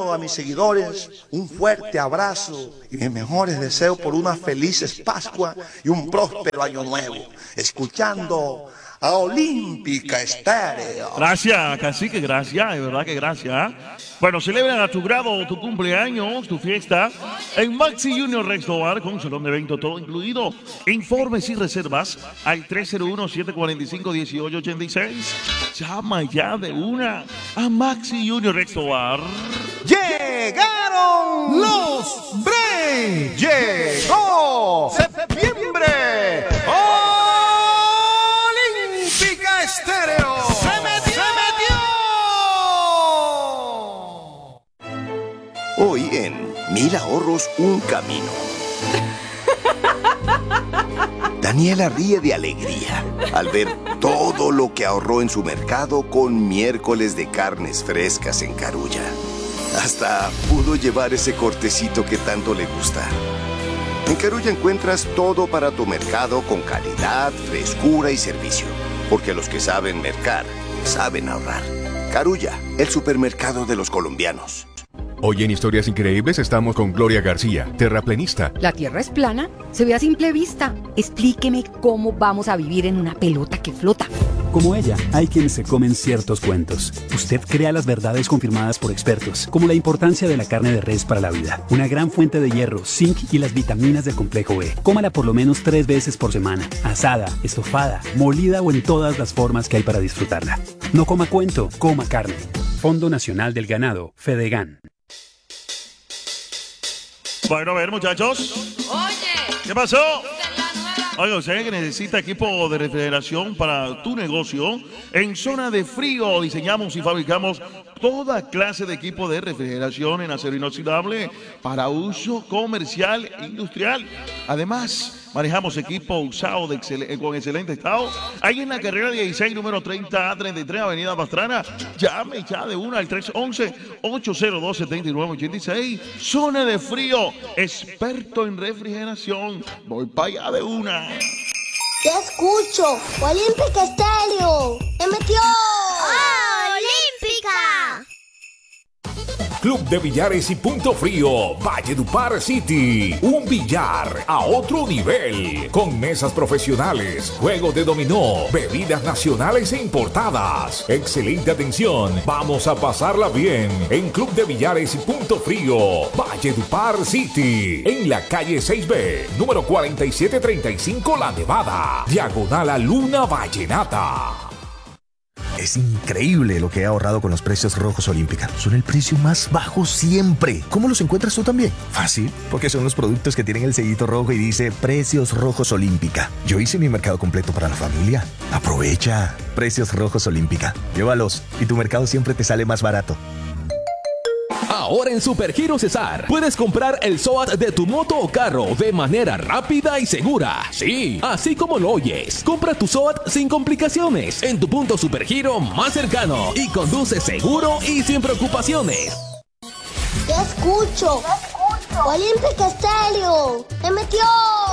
a mis seguidores un fuerte abrazo y mis mejores deseos por unas felices Pascua y un próspero año nuevo, escuchando a Olímpica Estéreo. Gracias, cacique, gracias, de verdad que gracias. Bueno, celebran a tu grado, tu cumpleaños, tu fiesta en Maxi Junior Restaurant con salón de evento todo incluido. Informes y reservas al 301-745-1886. Llama ya de una a Maxi Junior Restaurant. ¡Llegaron los Bre! ¡Llegó septiembre! ¡Olímpica Estéreo! ¡Se metió! Hoy en Mil Ahorros, un camino. Daniela ríe de alegría al ver todo lo que ahorró en su mercado con miércoles de carnes frescas en Carulla. Hasta pudo llevar ese cortecito que tanto le gusta. En Carulla encuentras todo para tu mercado con calidad, frescura y servicio. Porque los que saben mercar, saben ahorrar. Carulla, el supermercado de los colombianos. Hoy en Historias Increíbles estamos con Gloria García, terraplenista. ¿La Tierra es plana? Se ve a simple vista. Explíqueme cómo vamos a vivir en una pelota que flota. Como ella, hay quienes se comen ciertos cuentos. Usted crea las verdades confirmadas por expertos, como la importancia de la carne de res para la vida, una gran fuente de hierro, zinc y las vitaminas del complejo B. Cómala por lo menos 3 veces por semana, asada, estofada, molida o en todas las formas que hay para disfrutarla. No coma cuento, coma carne. Fondo Nacional del Ganado, Fedegan. Bueno, a ver, muchachos. Oye, ¿Qué pasó? la nueva. Oiga, usted que necesita equipo de refrigeración para tu negocio, en zona de frío diseñamos y fabricamos toda clase de equipo de refrigeración en acero inoxidable para uso comercial e industrial. Además, manejamos equipo usado con excelente estado. Ahí en la carrera 16, número 30A33, Avenida Pastrana. Llame ya de una al 311-802-7986. Zona de frío, experto en refrigeración. Voy para allá de una. Te escucho. Olímpica Estéreo. ¡Me metió! ¡Olímpica! Club de Billares y Punto Frío, Valledupar City. Un billar a otro nivel. Con mesas profesionales, juego de dominó, bebidas nacionales e importadas. Excelente atención. Vamos a pasarla bien en Club de Billares y Punto Frío, Valledupar City. En la calle 6B, número 4735 La Nevada. Diagonal a Luna Vallenata. Es increíble lo que he ahorrado con los precios rojos Olímpica. Son el precio más bajo siempre. ¿Cómo los encuentras tú también? Fácil, porque son los productos que tienen el sellito rojo y dice Precios Rojos Olímpica. Yo hice mi mercado completo para la familia. Aprovecha. Precios Rojos Olímpica. Llévalos y tu mercado siempre te sale más barato. Ahora en Supergiro Cesar puedes comprar el SOAT de tu moto o carro de manera rápida y segura. Sí, así como lo oyes. Compra tu SOAT sin complicaciones en tu punto Supergiro más cercano y conduce seguro y sin preocupaciones. Te escucho. Olímpica Estéreo. ¡Me metió!